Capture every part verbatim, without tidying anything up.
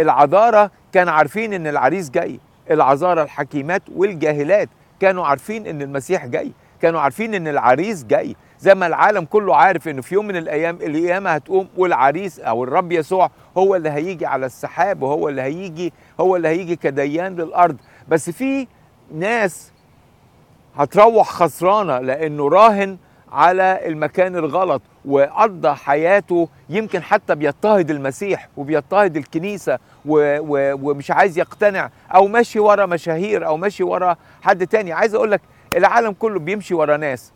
العذارى كانوا عارفين ان العريس جاي، العذارى الحكيمات والجاهلات كانوا عارفين ان المسيح جاي، كانوا عارفين ان العريس جاي، زي ما العالم كله عارف انه في يوم من الايام القيامه هتقوم والعريس او الرب يسوع هو اللي هيجي على السحاب، وهو اللي هيجي هو اللي هيجي كديان للارض. بس في ناس هتروح خسرانه لانه راهن على المكان الغلط وقضى حياته يمكن حتى بيضطهد المسيح وبيضطهد الكنيسه و و ومش عايز يقتنع، او ماشي ورا مشاهير او ماشي ورا حد تاني. عايز اقول لك العالم كله بيمشي ورا ناس.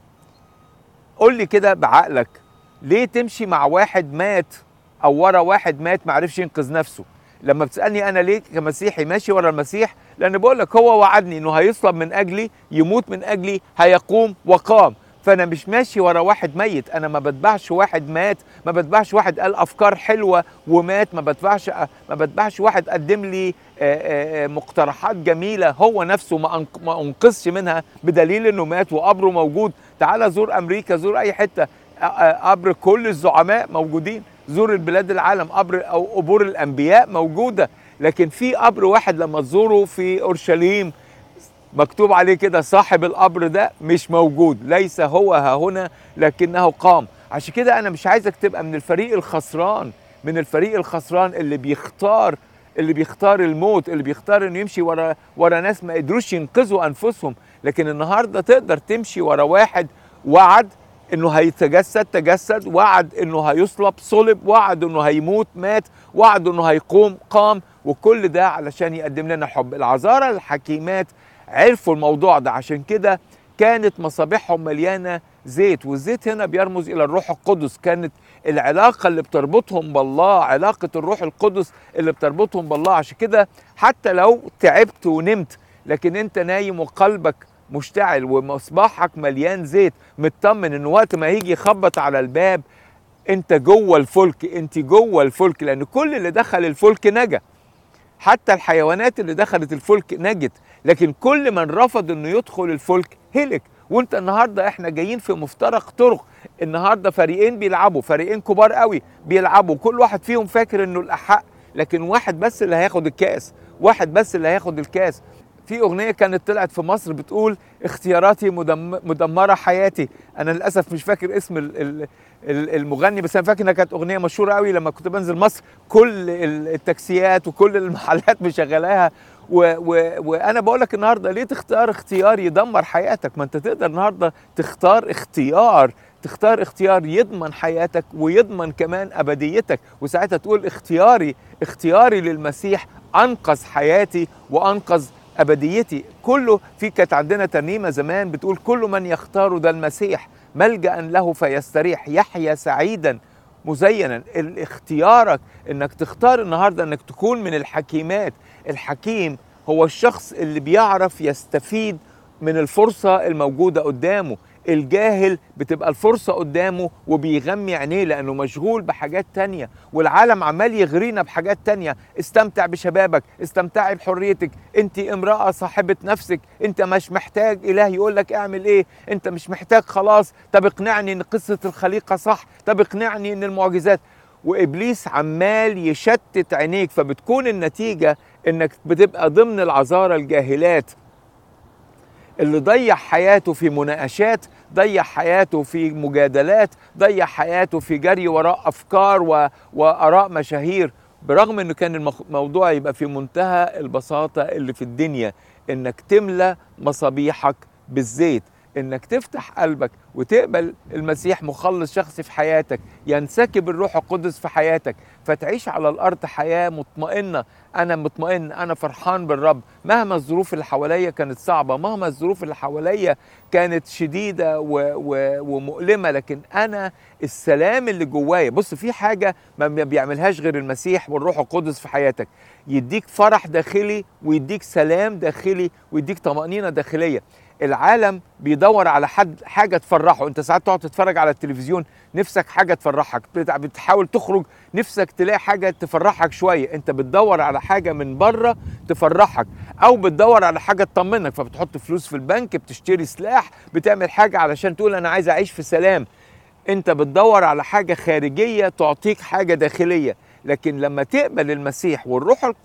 قول لي كده بعقلك، ليه تمشي مع واحد مات او ورا واحد مات ما عرفش ينقذ نفسه؟ لما بتسالني انا ليه كمسيحي ماشي ورا المسيح، لان بقول لك هو وعدني انه هيصلب من اجلي، يموت من اجلي، هيقوم وقام. فانا مش ماشي ورا واحد ميت، انا ما بتبعش واحد مات، ما بتبعش واحد قال افكار حلوه ومات، ما بتبعش ما بتبعش واحد قدم لي مقترحات جميله هو نفسه ما انقذش منها بدليل انه مات وقبره موجود. تعال زور امريكا، زور اي حته، قبر كل الزعماء موجودين، زور البلاد العالم قبر او قبور الانبياء موجوده. لكن في قبر واحد لما تزوره في اورشليم مكتوب عليه كده صاحب القبر ده مش موجود، ليس هو ها هنا لكنه قام. عشان كده انا مش عايزك تبقى من الفريق الخسران، من الفريق الخسران اللي بيختار اللي بيختار الموت، اللي بيختار انه يمشي ورا ورا ناس ما قدروش ينقذوا انفسهم. لكن النهارده تقدر تمشي ورا واحد وعد انه هيتجسد تجسد، وعد انه هيصلب صلب، وعد انه هيموت مات، وعد انه هيقوم قام، وكل ده علشان يقدم لنا حب. العذارى الحكيمات عرفوا الموضوع ده، عشان كده كانت مصابيحهم مليانه زيت، والزيت هنا بيرمز الى الروح القدس. كانت العلاقه اللي بتربطهم بالله علاقه الروح القدس اللي بتربطهم بالله. عشان كده حتى لو تعبت ونمت لكن انت نايم وقلبك مشتعل ومصباحك مليان زيت، مطمن ان وقت ما هيجي يخبط على الباب انت جوه الفلك، انت جوه الفلك، لان كل اللي دخل الفلك نجا. حتى الحيوانات اللي دخلت الفلك نجت، لكن كل من رفض انه يدخل الفلك هلك. وانت النهارده احنا جايين في مفترق طرق، النهارده فريقين بيلعبوا، فريقين كبار قوي بيلعبوا، كل واحد فيهم فاكر انه الاحق، لكن واحد بس اللي هياخد الكاس، واحد بس اللي هياخد الكاس. في اغنيه كانت طلعت في مصر بتقول اختياراتي مدم مدمره حياتي. انا للاسف مش فاكر اسم المغني، بس انا فاكر انها كانت اغنيه مشهوره قوي. لما كنت بنزل مصر كل التاكسيات وكل المحلات مشغلاها، وانا بقول لك النهارده ليه تختار اختيار يدمر حياتك؟ ما انت تقدر النهارده تختار اختيار تختار اختيار يضمن حياتك ويضمن كمان ابديتك، وساعتها تقول اختياري اختياري للمسيح انقذ حياتي وانقذ ابديتي. كله في كانت عندنا ترنيمه زمان بتقول كل من يختار ذا المسيح ملجأ له فيستريح يحيا سعيدا مزينا. اختيارك انك تختار النهارده انك تكون من الحكيمات. الحكيم هو الشخص اللي بيعرف يستفيد من الفرصه الموجوده قدامه. الجاهل بتبقى الفرصة قدامه وبيغمي عينيه لأنه مشغول بحاجات تانية، والعالم عمال يغرينا بحاجات تانية. استمتع بشبابك، استمتعي بحريتك، انت امرأة صاحبة نفسك، انت مش محتاج إله يقولك اعمل ايه، انت مش محتاج خلاص، طب اقنعني ان قصة الخليقة صح، طب اقنعني ان المعجزات. وإبليس عمال يشتت عينيك، فبتكون النتيجة انك بتبقى ضمن العذارى الجاهلات اللي ضيع حياته في مناقشات، ضيع حياته في مجادلات، ضيع حياته في جري وراء أفكار و... وآراء مشاهير، برغم أنه كان الموضوع يبقى في منتهى البساطة اللي في الدنيا، إنك تملى مصابيحك بالزيت، إنك تفتح قلبك وتقبل المسيح مخلص شخصي في حياتك، ينسكب الروح القدس في حياتك، فتعيش على الأرض حياة مطمئنة. أنا مطمئن، أنا فرحان بالرب مهما الظروف اللي حواليا كانت صعبة، مهما الظروف اللي حواليا كانت شديدة و... و... ومؤلمة، لكن أنا السلام اللي جوايا. بص، في حاجة ما بيعملهاش غير المسيح والروح القدس في حياتك، يديك فرح داخلي ويديك سلام داخلي ويديك طمأنينة داخلية. العالم بيدور على حد حاجة تفرحه. انت ساعات تقعد تتفرج على التلفزيون نفسك حاجة تفرحك، بتحاول تخرج نفسك تلاقي حاجة تفرحك شوية، انت بتدور على حاجة من بره تفرحك، او بتدور على حاجة تطمنك، فبتحط فلوس في البنك، بتشتري سلاح، بتعمل حاجة علشان تقول انا عايز اعيش في سلام. انت بتدور على حاجة خارجية تعطيك حاجة داخلية، لكن لما تقبل المسيح والروح